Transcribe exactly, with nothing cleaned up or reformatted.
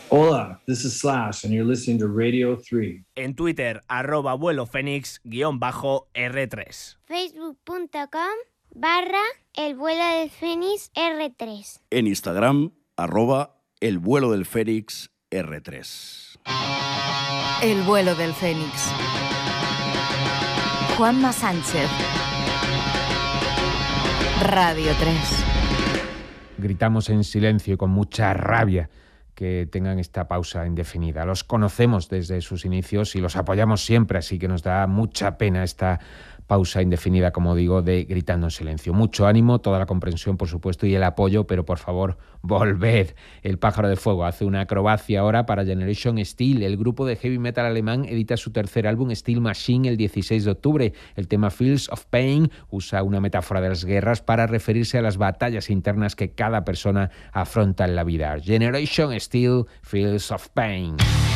Hola, this is Slash, and you're listening to Radio three. En Twitter, arroba vuelo fénix guión bajo R tres. Facebook.com barra el vuelo del Fénix R tres. En Instagram, arroba el vuelo del Fénix R tres. El vuelo del Fénix. Juanma Sánchez. Radio tres. Gritamos en silencio y con mucha rabia que tengan esta pausa indefinida. Los conocemos desde sus inicios y los apoyamos siempre, así que nos da mucha pena esta pausa indefinida, como digo, de Gritando en Silencio. Mucho ánimo, toda la comprensión, por supuesto, y el apoyo, pero por favor, volved. El Pájaro de Fuego hace una acrobacia ahora para Generation Steel. El grupo de heavy metal alemán edita su tercer álbum, Steel Machine, el dieciséis de octubre. El tema Fields of Pain usa una metáfora de las guerras para referirse a las batallas internas que cada persona afronta en la vida. Generation Steel, Fields of Pain.